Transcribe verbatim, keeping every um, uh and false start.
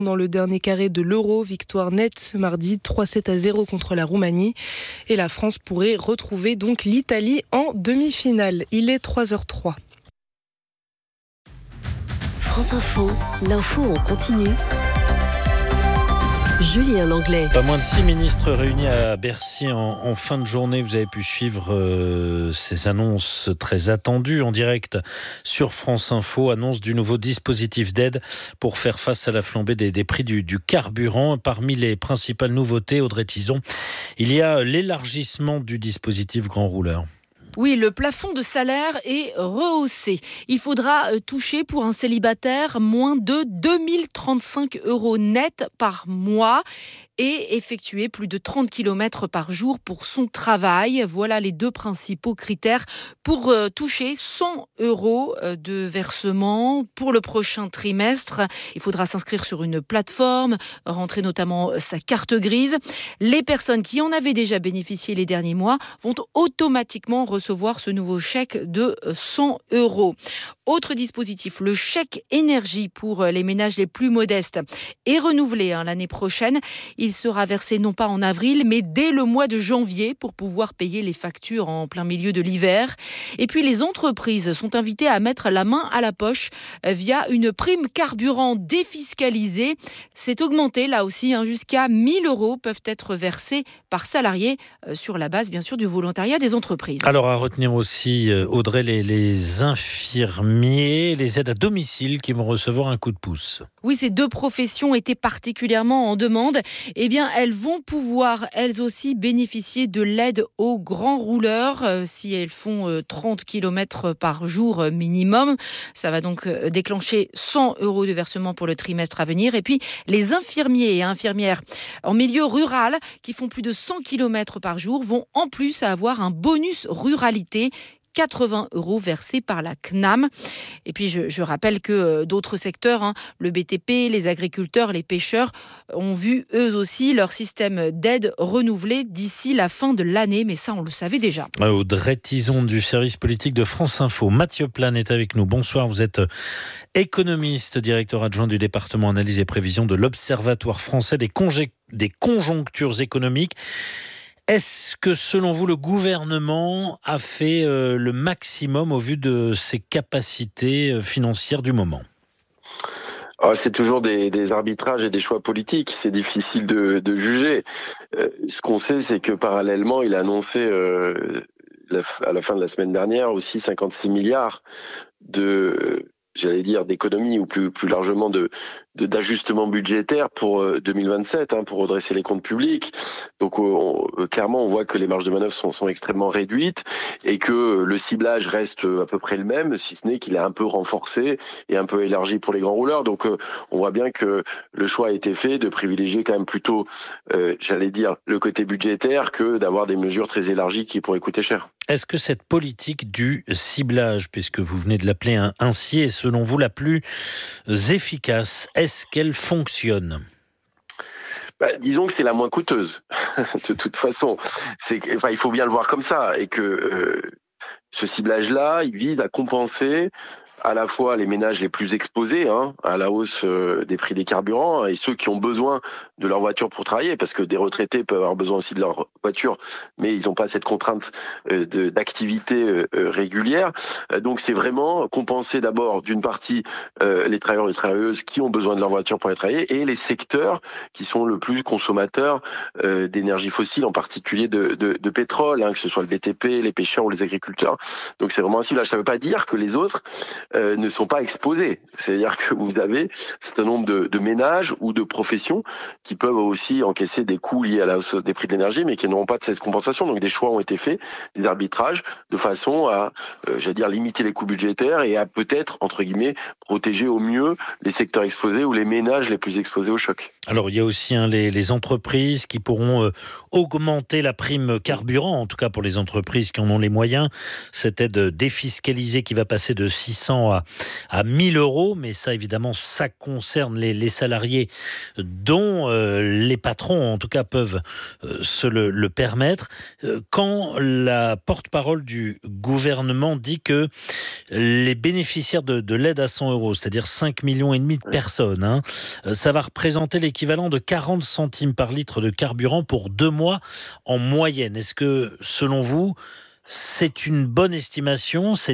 Dans le dernier carré de l'Euro, victoire nette ce mardi, trois sept à zéro contre la Roumanie. Et la France pourrait retrouver donc l'Italie en demi-finale. Il est trois heures trois. France Info, l'info en continu. Julien Langlais. Pas moins de six ministres réunis à Bercy en, en fin de journée. Vous avez pu suivre euh, ces annonces très attendues en direct sur France Info. Annonce du nouveau dispositif d'aide pour faire face à la flambée des, des prix du, du carburant. Parmi les principales nouveautés, Audrey Tizon, il y a l'élargissement du dispositif grand rouleur. Oui, le plafond de salaire est rehaussé. Il faudra toucher pour un célibataire moins de deux mille trente-cinq euros net par mois et effectuer plus de trente kilomètres par jour pour son travail. Voilà les deux principaux critères pour euh, toucher cent euros de versement pour le prochain trimestre. Il faudra s'inscrire sur une plateforme, rentrer notamment sa carte grise. Les personnes qui en avaient déjà bénéficié les derniers mois vont automatiquement recevoir ce nouveau chèque de cent euros. Autre dispositif, le chèque énergie pour les ménages les plus modestes est renouvelé hein, l'année prochaine. Il sera versé non pas en avril, mais dès le mois de janvier pour pouvoir payer les factures en plein milieu de l'hiver. Et puis les entreprises sont invitées à mettre la main à la poche via une prime carburant défiscalisée. C'est augmenté là aussi, hein, jusqu'à mille euros peuvent être versés par salarié euh, sur la base bien sûr du volontariat des entreprises. Alors à retenir aussi, Audrey, les, les infirmiers, les aides à domicile qui vont recevoir un coup de pouce. Oui, ces deux professions étaient particulièrement en demande. Eh bien, elles vont pouvoir, elles aussi, bénéficier de l'aide aux grands rouleurs euh, si elles font euh, trente kilomètres par jour euh, minimum. Ça va donc euh, déclencher cent euros de versement pour le trimestre à venir. Et puis, les infirmiers et infirmières en milieu rural qui font plus de cent kilomètres par jour vont en plus avoir un bonus ruralité. quatre-vingts euros versés par la C N A M. Et puis, je, je rappelle que euh, d'autres secteurs, hein, le B T P, les agriculteurs, les pêcheurs, ont vu eux aussi leur système d'aide renouvelé d'ici la fin de l'année. Mais ça, on le savait déjà. Audrey Tizon du service politique de France Info. Mathieu Plane est avec nous. Bonsoir, vous êtes économiste, directeur adjoint du département analyse et prévision de l'Observatoire français des, congé- des conjonctures économiques. Est-ce que, selon vous, le gouvernement a fait euh, le maximum au vu de ses capacités financières du moment ? Ah, c'est toujours des, des arbitrages et des choix politiques. C'est difficile de, de juger. Euh, ce qu'on sait, c'est que parallèlement, il a annoncé euh, la, à la fin de la semaine dernière aussi cinquante-six milliards de, j'allais dire, d'économies ou plus, plus largement de, de, d'ajustements budgétaires pour deux mille vingt-sept, hein, pour redresser les comptes publics. Donc on, clairement, on voit que les marges de manœuvre sont, sont extrêmement réduites et que le ciblage reste à peu près le même, si ce n'est qu'il est un peu renforcé et un peu élargi pour les grands rouleurs. Donc on voit bien que le choix a été fait de privilégier quand même plutôt, euh, j'allais dire, le côté budgétaire que d'avoir des mesures très élargies qui pourraient coûter cher. Est-ce que cette politique du ciblage, puisque vous venez de l'appeler ainsi, est selon vous la plus efficace ? Est-ce qu'elle fonctionne ? Bah, disons que c'est la moins coûteuse. De toute façon, c'est, enfin, il faut bien le voir comme ça, et que euh, ce ciblage-là, il vise à compenser à la fois les ménages les plus exposés hein, à la hausse euh, des prix des carburants et ceux qui ont besoin de leur voiture pour travailler, parce que des retraités peuvent avoir besoin aussi de leur voiture, mais ils n'ont pas cette contrainte euh, de, d'activité euh, régulière. Euh, donc c'est vraiment compenser d'abord d'une partie euh, les travailleurs et les travailleuses qui ont besoin de leur voiture pour aller travailler et les secteurs qui sont le plus consommateurs euh, d'énergie fossile, en particulier de, de, de pétrole, hein, que ce soit le B T P, les pêcheurs ou les agriculteurs. Donc c'est vraiment un ciblage. Ça ne veut pas dire que les autres Euh, ne sont pas exposés. C'est-à-dire que vous avez un certain nombre de, de ménages ou de professions qui peuvent aussi encaisser des coûts liés à la hausse des prix de l'énergie, mais qui n'auront pas de cette compensation. Donc des choix ont été faits, des arbitrages, de façon à, euh, j'allais dire, limiter les coûts budgétaires et à peut-être, entre guillemets, protéger au mieux les secteurs exposés ou les ménages les plus exposés au choc. Alors il y a aussi hein, les, les entreprises qui pourront euh, augmenter la prime carburant, en tout cas pour les entreprises qui en ont les moyens. Cette aide défiscalisée qui va passer de six cents maintenant à, à mille euros, mais ça évidemment ça concerne les, les salariés dont euh, les patrons en tout cas peuvent euh, se le, le permettre. Euh, quand la porte-parole du gouvernement dit que les bénéficiaires de, de l'aide à cent euros, c'est-à-dire cinq millions et demi de personnes, hein, ça va représenter l'équivalent de quarante centimes par litre de carburant pour deux mois en moyenne. Est-ce que, selon vous, c'est une bonne estimation ? C'est